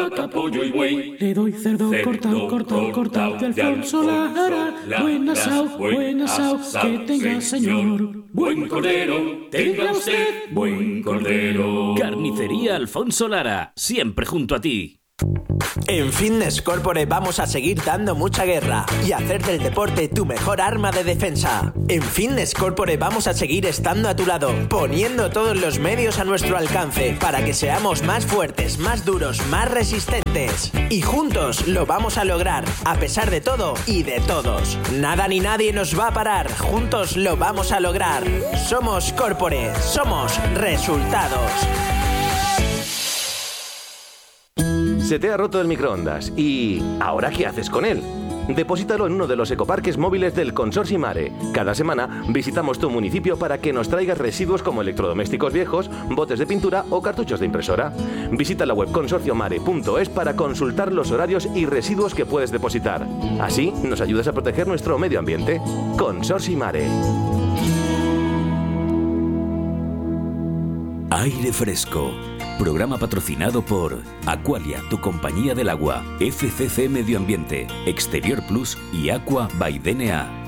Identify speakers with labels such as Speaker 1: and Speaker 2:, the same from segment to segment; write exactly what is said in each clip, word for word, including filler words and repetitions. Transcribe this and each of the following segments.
Speaker 1: vaca, pollo y buey.
Speaker 2: Le doy cerdo, cerdo cortado, cortado, cortado de Alfonso Lara. Buen asao, buen asao, que tenga señor.
Speaker 1: Buen cordero, tenga usted buen cordero.
Speaker 3: Carnicería Alfonso Lara, siempre junto a ti.
Speaker 4: En Fitness Corporate vamos a seguir dando mucha guerra y hacer del deporte tu mejor arma de defensa. En Fitness Corporate vamos a seguir estando a tu lado, poniendo todos los medios a nuestro alcance para que seamos más fuertes, más duros, más resistentes. Y juntos lo vamos a lograr, a pesar de todo y de todos. Nada ni nadie nos va a parar, juntos lo vamos a lograr. Somos Corporate, somos resultados.
Speaker 5: Se te ha roto el microondas y ¿ahora qué haces con él? Deposítalo en uno de los ecoparques móviles del Consorcio Mare. Cada semana visitamos tu municipio para que nos traigas residuos como electrodomésticos viejos, botes de pintura o cartuchos de impresora. Visita la web consorcio mare punto es para consultar los horarios y residuos que puedes depositar. Así nos ayudas a proteger nuestro medio ambiente. Consorcio Mare.
Speaker 3: Aire fresco. Programa patrocinado por Aqualia, tu compañía del agua, F C C Medio Ambiente, Exterior Plus y Aqua by D N A.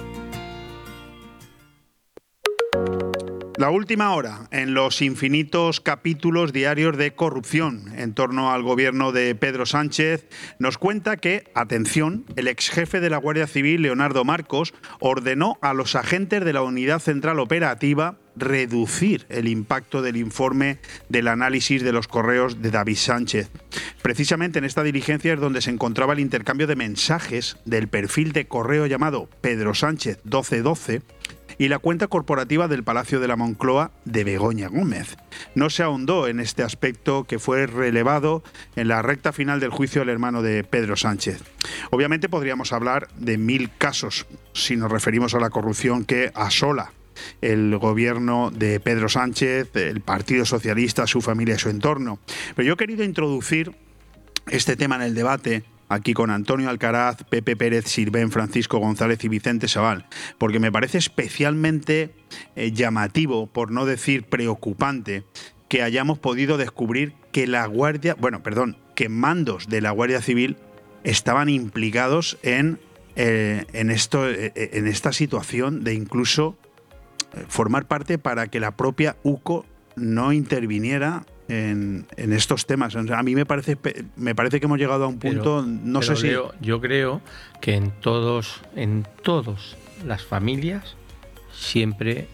Speaker 6: La última hora en los infinitos capítulos diarios de corrupción en torno al gobierno de Pedro Sánchez nos cuenta que, atención, el exjefe de la Guardia Civil, Leonardo Marcos, ordenó a los agentes de la Unidad Central Operativa reducir el impacto del informe del análisis de los correos de David Sánchez. Precisamente en esta diligencia es donde se encontraba el intercambio de mensajes del perfil de correo llamado Pedro Sánchez doce doce y la cuenta corporativa del Palacio de la Moncloa de Begoña Gómez. No se ahondó en este aspecto que fue relevado en la recta final del juicio del hermano de Pedro Sánchez. Obviamente podríamos hablar de mil casos si nos referimos a la corrupción que asola el gobierno de Pedro Sánchez, el Partido Socialista, su familia y su entorno. Pero yo he querido introducir este tema en el debate aquí con Antonio Alcaraz, Pepe Pérez Sirvén, Francisco González y Vicente Sabal, porque me parece especialmente eh, llamativo, por no decir preocupante, que hayamos podido descubrir que la Guardia, bueno, perdón, que mandos de la Guardia Civil estaban implicados en, eh, en, esto, eh, en esta situación de incluso formar parte para que la propia U C O no interviniera en, en estos temas. O sea, a mí me parece me parece que hemos llegado a un punto, pero, no
Speaker 7: pero
Speaker 6: sé si...
Speaker 7: Leo, yo creo que en todos, en todas las familias siempre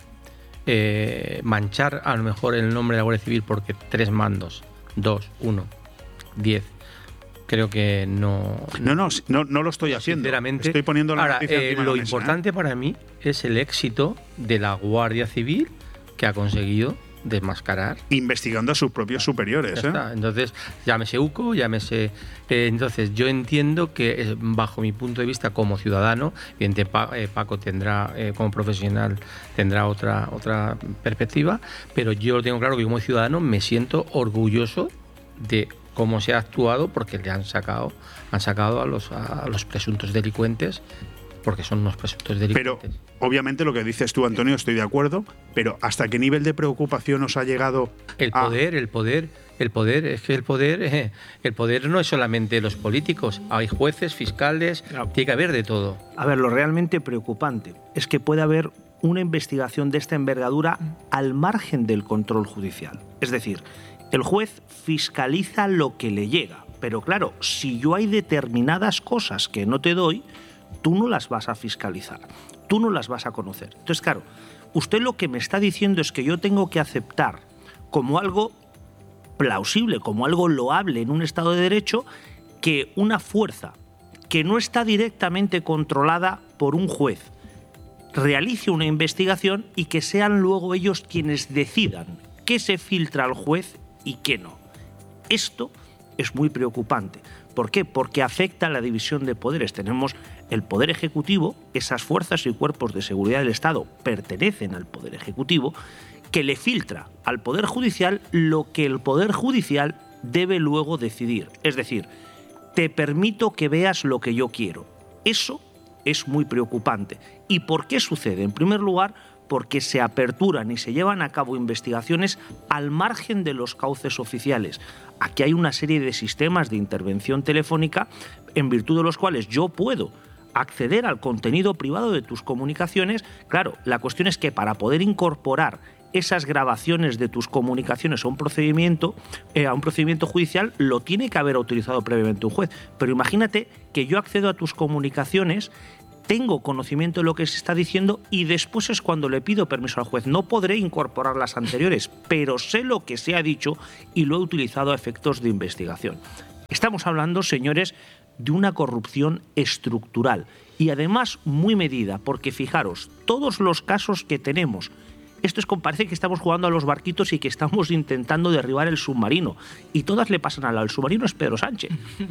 Speaker 7: eh, manchar a lo mejor el nombre de la Guardia Civil porque tres mandos, dos, uno, diez... Creo que no...
Speaker 6: No, no, no, no lo estoy haciendo.
Speaker 7: Sinceramente.
Speaker 6: Estoy poniendo la
Speaker 7: Ahora,
Speaker 6: noticia
Speaker 7: eh,
Speaker 6: encima
Speaker 7: lo
Speaker 6: de la mesa,
Speaker 7: importante
Speaker 6: ¿eh?
Speaker 7: para mí es el éxito de la Guardia Civil que ha conseguido desmascarar.
Speaker 6: Investigando a sus propios superiores.
Speaker 7: Ya
Speaker 6: ¿eh?
Speaker 7: está. Entonces, llámese U C O, llámese... Eh, entonces, yo entiendo que, eh, bajo mi punto de vista como ciudadano, evidente, Paco tendrá, eh, como profesional, tendrá otra, otra perspectiva, pero yo lo tengo claro que como ciudadano me siento orgulloso de cómo se ha actuado, porque le han sacado han sacado a los a los presuntos delincuentes, porque son unos presuntos delincuentes.
Speaker 6: Pero obviamente lo que dices tú, Antonio, estoy de acuerdo, pero ¿hasta qué nivel de preocupación os ha llegado?
Speaker 7: El
Speaker 6: a...
Speaker 7: poder, el poder, el poder, es que el poder, eh, el poder no es solamente los políticos, hay jueces, fiscales, no. Tiene que haber de todo.
Speaker 8: A ver, lo realmente preocupante es que puede haber una investigación de esta envergadura al margen del control judicial. Es decir, el juez fiscaliza lo que le llega, pero claro, si yo hay determinadas cosas que no te doy, tú no las vas a fiscalizar, tú no las vas a conocer. Entonces, claro, usted lo que me está diciendo es que yo tengo que aceptar como algo plausible, como algo loable en un Estado de Derecho, que una fuerza que no está directamente controlada por un juez realice una investigación y que sean luego ellos quienes decidan qué se filtra al juez y qué no. Esto es muy preocupante. ¿Por qué? Porque afecta a la división de poderes. Tenemos el Poder Ejecutivo, esas fuerzas y cuerpos de seguridad del Estado pertenecen al Poder Ejecutivo, que le filtra al Poder Judicial lo que el Poder Judicial debe luego decidir. Es decir, te permito que veas lo que yo quiero. Eso es muy preocupante. ¿Y por qué sucede? En primer lugar, porque se aperturan y se llevan a cabo investigaciones al margen de los cauces oficiales. Aquí hay una serie de sistemas de intervención telefónica en virtud de los cuales yo puedo acceder al contenido privado de tus comunicaciones. Claro, la cuestión es que para poder incorporar esas grabaciones de tus comunicaciones a un procedimiento, eh, a un procedimiento judicial, lo tiene que haber autorizado previamente un juez. Pero imagínate que yo accedo a tus comunicaciones, tengo conocimiento de lo que se está diciendo y después es cuando le pido permiso al juez. No podré incorporar las anteriores, pero sé lo que se ha dicho y lo he utilizado a efectos de investigación. Estamos hablando, señores, de una corrupción estructural y además muy medida, porque fijaros, todos los casos que tenemos, esto es como parece que estamos jugando a los barquitos y que estamos intentando derribar el submarino. Y todas le pasan al lado. El submarino es Pedro Sánchez.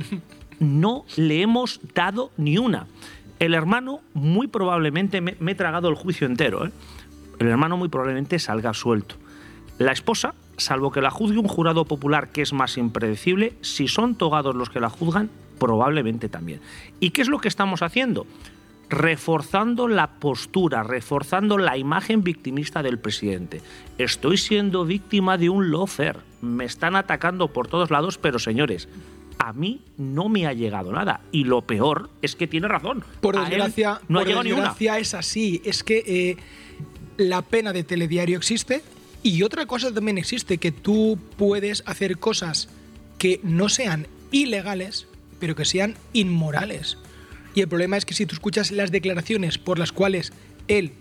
Speaker 8: No le hemos dado ni una. El hermano, muy probablemente, me, me he tragado el juicio entero, ¿eh? El hermano muy probablemente salga suelto. La esposa, salvo que la juzgue un jurado popular que es más impredecible, si son togados los que la juzgan, probablemente también. ¿Y qué es lo que estamos haciendo? Reforzando la postura, reforzando la imagen victimista del presidente. Estoy siendo víctima de un lawfare. Me están atacando por todos lados, pero señores, a mí no me ha llegado nada. Y lo peor es que tiene razón.
Speaker 9: Por desgracia,
Speaker 8: no
Speaker 9: por
Speaker 8: ha llegado
Speaker 9: desgracia
Speaker 8: ni una.
Speaker 9: Es así. Es que eh, la pena de telediario existe y otra cosa también existe, que tú puedes hacer cosas que no sean ilegales, pero que sean inmorales. Y el problema es que si tú escuchas las declaraciones por las cuales él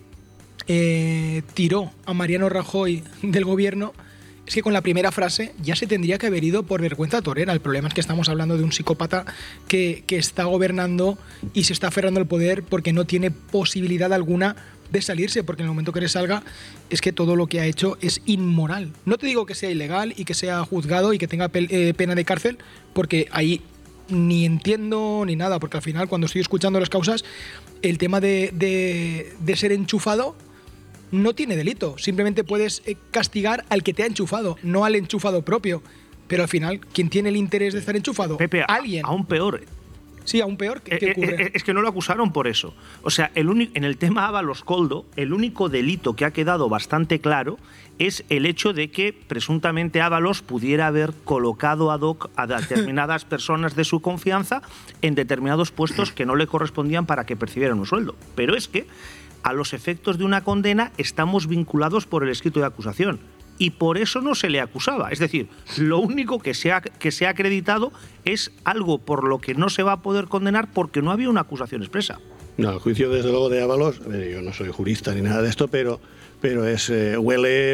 Speaker 9: eh, tiró a Mariano Rajoy del gobierno, es que con la primera frase ya se tendría que haber ido por vergüenza torera. El problema es que estamos hablando de un psicópata que, que está gobernando y se está aferrando al poder porque no tiene posibilidad alguna de salirse, porque en el momento que le salga es que todo lo que ha hecho es inmoral. No te digo que sea ilegal y que sea juzgado y que tenga pe- eh, pena de cárcel, porque ahí ni entiendo ni nada, porque al final cuando estoy escuchando las causas, el tema de, de, de ser enchufado no tiene delito. Simplemente puedes castigar al que te ha enchufado, no al enchufado propio. Pero al final, ¿quién tiene el interés de estar enchufado?
Speaker 8: Pepe,
Speaker 9: alguien.
Speaker 8: Aún peor.
Speaker 9: Sí, aún peor. ¿Qué, qué ocurre?
Speaker 8: Eh, es que no lo acusaron por eso. O sea, el único, en el tema Ábalos Coldo, el único delito que ha quedado bastante claro es el hecho de que presuntamente Ábalos pudiera haber colocado ad hoc a determinadas personas de su confianza en determinados puestos que no le correspondían para que percibieran un sueldo. Pero es que, a los efectos de una condena, estamos vinculados por el escrito de acusación. Y por eso no se le acusaba. Es decir, lo único que se ha, que se ha acreditado es algo por lo que no se va a poder condenar porque no había una acusación expresa.
Speaker 10: No, el juicio desde luego de Ábalos, yo no soy jurista ni nada de esto, pero, pero es, eh, huele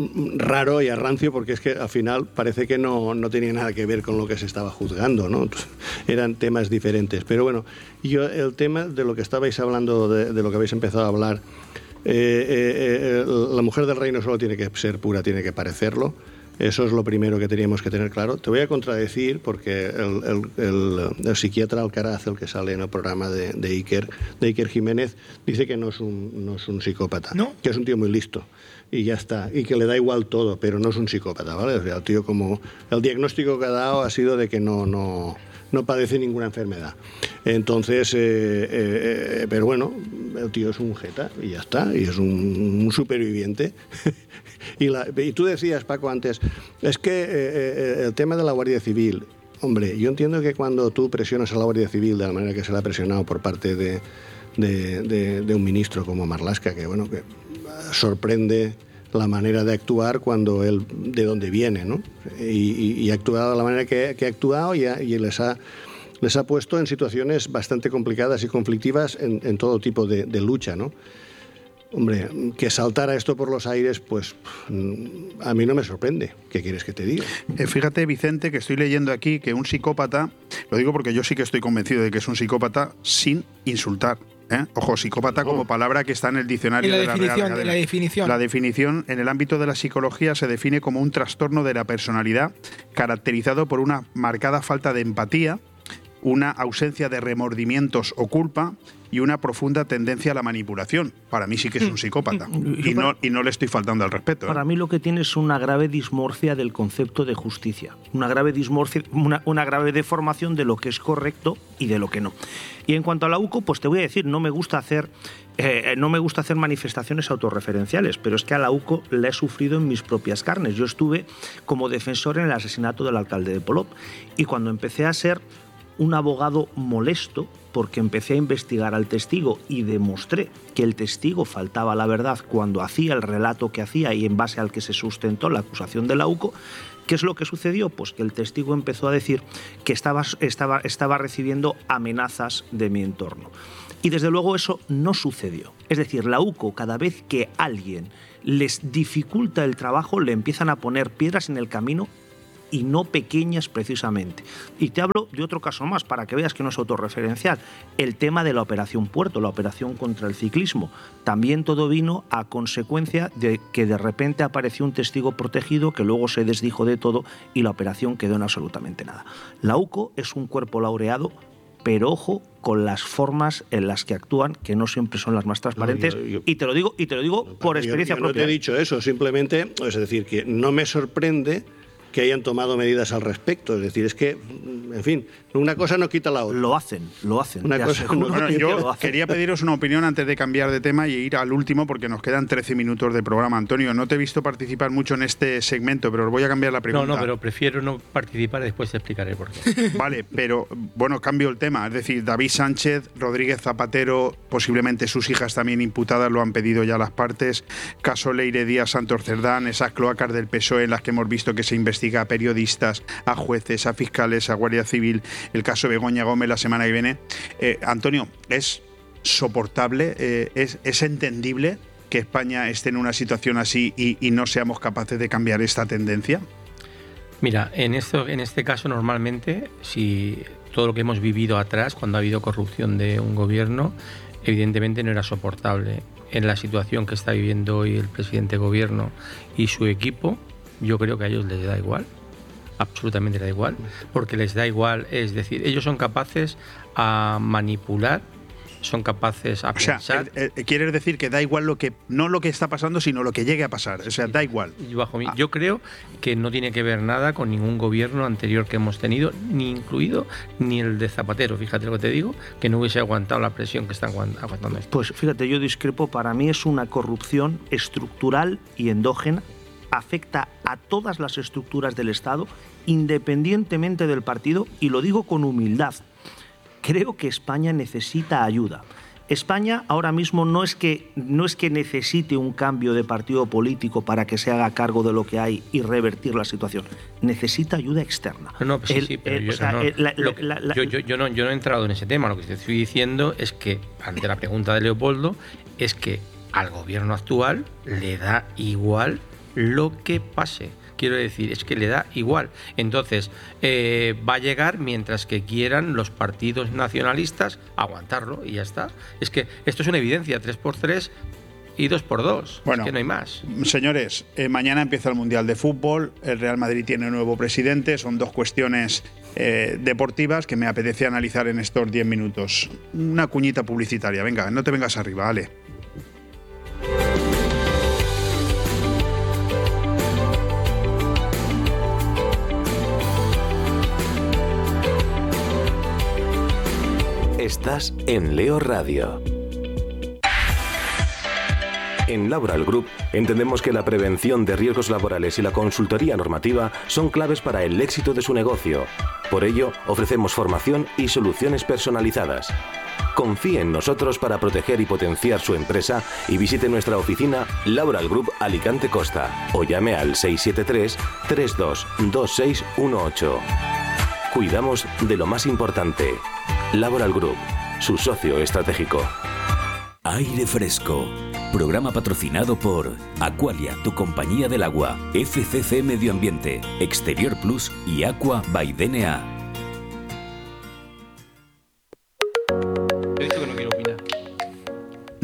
Speaker 10: raro y a rancio porque es que al final parece que no, no tenía nada que ver con lo que se estaba juzgando, ¿no? Eran temas diferentes. Pero bueno, yo el tema de lo que estabais hablando, de, de lo que habéis empezado a hablar, Eh, eh, eh, la mujer del reino solo tiene que ser pura, tiene que parecerlo. Eso es lo primero que teníamos que tener claro. Te voy a contradecir porque el, el, el, el psiquiatra Alcaraz, el que sale en el programa de, de, Iker, de Iker Jiménez, dice que no es un, no es un psicópata,
Speaker 9: ¿no?
Speaker 10: Que es un tío muy listo y ya está, y que le da igual todo, pero no es un psicópata, ¿vale? O sea, el tío, como el diagnóstico que ha dado ha sido de que no, no, no padece ninguna enfermedad. Entonces, eh, eh, pero bueno, el tío es un jeta y ya está, y es un, un superviviente. y, la, y tú decías, Paco, antes, es que eh, eh, el tema de la Guardia Civil, hombre, yo entiendo que cuando tú presionas a la Guardia Civil de la manera que se la ha presionado por parte de, de, de, de un ministro como Marlaska, que bueno, que sorprende la manera de actuar cuando él de dónde viene, ¿no? Y, y, y ha actuado de la manera que, que ha actuado y, ha, y les ha les ha puesto en situaciones bastante complicadas y conflictivas en, en todo tipo de, de lucha, ¿no? Hombre, que saltara esto por los aires, pues a mí no me sorprende. ¿Qué quieres que te diga?
Speaker 6: Eh, fíjate, Vicente, que estoy leyendo aquí que un psicópata, lo digo porque yo sí que estoy convencido de que es un psicópata sin insultar. ¿Eh? Ojo, psicópata como palabra que está en el diccionario
Speaker 9: en la
Speaker 6: de la
Speaker 9: definición,
Speaker 6: Real Academia.
Speaker 9: En la definición.
Speaker 6: La definición en el ámbito de la psicología se define como un trastorno de la personalidad caracterizado por una marcada falta de empatía una ausencia de remordimientos o culpa y una profunda tendencia a la manipulación. Para mí sí que es un psicópata. Y no, y no le estoy faltando al respeto. ¿eh?
Speaker 8: Para mí lo que tiene es una grave dismorfia del concepto de justicia. Una grave dismorfia, una, una grave deformación de lo que es correcto y de lo que no. Y en cuanto a la U C O, pues te voy a decir, no me gusta hacer, eh, no me gusta hacer manifestaciones autorreferenciales, pero es que a la U C O la he sufrido en mis propias carnes. Yo estuve como defensor en el asesinato del alcalde de Polop. Y cuando empecé a ser un abogado molesto, porque empecé a investigar al testigo y demostré que el testigo faltaba a la verdad cuando hacía el relato que hacía y en base al que se sustentó la acusación de la U C O, ¿qué es lo que sucedió? Pues que el testigo empezó a decir que estaba, estaba, estaba recibiendo amenazas de mi entorno. Y desde luego eso no sucedió. Es decir, la U C O, cada vez que alguien les dificulta el trabajo, le empiezan a poner piedras en el camino, y no pequeñas precisamente. Y te hablo de otro caso más, para que veas que no es autorreferencial. El tema de la Operación Puerto, la operación contra el ciclismo. También todo vino a consecuencia de que de repente apareció un testigo protegido que luego se desdijo de todo y la operación quedó en absolutamente nada. La U C O es un cuerpo laureado, pero ojo con las formas en las que actúan, que no siempre son las más transparentes, no, yo, yo, y te lo digo, y te lo digo no, por experiencia
Speaker 10: yo, yo
Speaker 8: propia.
Speaker 10: No te he dicho eso, simplemente, es decir, que no me sorprende que hayan tomado medidas al respecto. Es decir, es que, en fin, una cosa no quita la otra.
Speaker 8: Lo hacen, lo hacen.
Speaker 10: Una cosa no
Speaker 6: bueno, yo quería pediros una opinión antes de cambiar de tema y ir al último, porque nos quedan trece minutos de programa. Antonio, no te he visto participar mucho en este segmento, pero os voy a cambiar la pregunta.
Speaker 7: No, no, pero prefiero no participar, después te explicaré por qué.
Speaker 6: Vale, pero bueno, cambio el tema. Es decir, David Sánchez, Rodríguez Zapatero, posiblemente sus hijas también imputadas, lo han pedido ya las partes. Caso Leire Díaz Santos Cerdán, esas cloacas del P S O E en las que hemos visto que se investiga a periodistas, a jueces, a fiscales, a Guardia Civil, el caso Begoña Gómez la semana que viene. Eh, Antonio, ¿es soportable, eh, es, es entendible que España esté en una situación así y, y no seamos capaces de cambiar esta tendencia?
Speaker 7: Mira, en, esto, en este caso normalmente, si todo lo que hemos vivido atrás, cuando ha habido corrupción de un gobierno, evidentemente no era soportable. En la situación que está viviendo hoy el presidente de gobierno y su equipo, yo creo que a ellos les da igual, absolutamente les da igual, porque les da igual, es decir, ellos son capaces a manipular, son capaces a
Speaker 6: o sea,
Speaker 7: pensar.
Speaker 6: Eh, eh, ¿Quieres decir que da igual lo que, no lo que está pasando, sino lo que llegue a pasar? O sea, sí, da igual.
Speaker 7: Bajo mí, ah. Yo creo que no tiene que ver nada con ningún gobierno anterior que hemos tenido, ni incluido ni el de Zapatero. Fíjate lo que te digo, que no hubiese aguantado la presión que están aguantando esto.
Speaker 8: Pues fíjate, yo discrepo, para mí es una corrupción estructural y endógena, afecta a todas las estructuras del Estado, independientemente del partido, y lo digo con humildad. Creo que España necesita ayuda. España ahora mismo no es que no es que necesite un cambio de partido político para que se haga cargo de lo que hay y revertir la situación. Necesita ayuda externa.
Speaker 7: No, no, pues sí, sí, pero yo no he entrado en ese tema. Lo que te estoy diciendo es que, ante la pregunta de Leopoldo, es que al gobierno actual le da igual lo que pase. Quiero decir, es que le da igual. Entonces, eh, va a llegar mientras que quieran los partidos nacionalistas aguantarlo y ya está. Es que esto es una evidencia, tres por tres y dos por dos. Bueno, es que no hay más.
Speaker 6: Señores, eh, mañana empieza el Mundial de Fútbol, el Real Madrid tiene nuevo presidente, son dos cuestiones eh, deportivas que me apetece analizar en estos diez minutos. Una cuñita publicitaria, venga, no te vengas arriba, Ale.
Speaker 5: Estás en Leo Radio. En Laboral Group entendemos que la prevención de riesgos laborales y la consultoría normativa son claves para el éxito de su negocio. Por ello, ofrecemos formación y soluciones personalizadas. Confíe en nosotros para proteger y potenciar su empresa y visite nuestra oficina Laboral Group Alicante Costa o llame al seis siete tres, tres dos dos seis uno ocho. Cuidamos de lo más importante. Laboral Group, su socio estratégico.
Speaker 3: Aire Fresco. Programa patrocinado por Aqualia, tu compañía del agua, F C C Medio Ambiente, Exterior Plus y Aqua by D N A.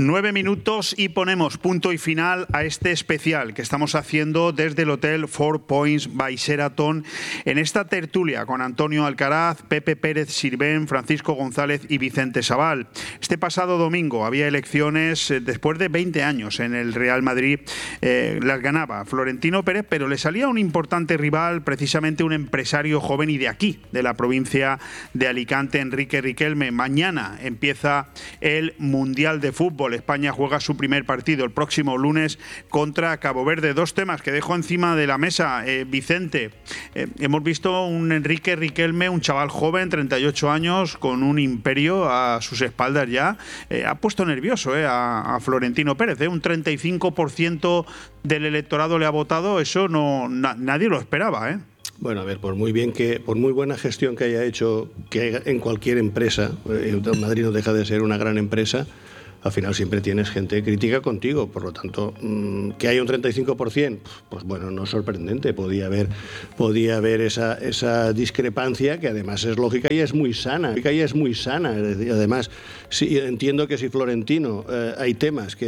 Speaker 6: Nueve minutos y ponemos punto y final a este especial que estamos haciendo desde el Hotel Four Points by Sheraton en esta tertulia con Antonio Alcaraz, Pepe Pérez Sirvent, Francisco González y Vicente Sabal. Este pasado domingo había elecciones eh, después de veinte años en el Real Madrid. Eh, las ganaba Florentino Pérez, pero le salía un importante rival, precisamente un empresario joven y de aquí, de la provincia de Alicante, Enrique Riquelme. Mañana empieza el Mundial de Fútbol. España juega su primer partido el próximo lunes contra Cabo Verde. Dos temas que dejo encima de la mesa. Eh, Vicente, eh, hemos visto un Enrique Riquelme, un chaval joven, treinta y ocho años, con un imperio a sus espaldas ya. Eh, ha puesto nervioso eh, a, a Florentino Pérez. Eh. Un treinta y cinco por ciento del electorado le ha votado. Eso no na, nadie lo esperaba, ¿eh?
Speaker 10: Bueno, a ver, por muy bien que, por muy buena gestión que haya hecho que en cualquier empresa, eh, Madrid no deja de ser una gran empresa, al final siempre tienes gente crítica contigo, por lo tanto, mmm, que haya un treinta y cinco por ciento, pues bueno, no es sorprendente, podía haber, podía haber esa, esa discrepancia que además es lógica y es muy sana, y es muy sana, además, sí, entiendo que si Florentino, eh, hay temas que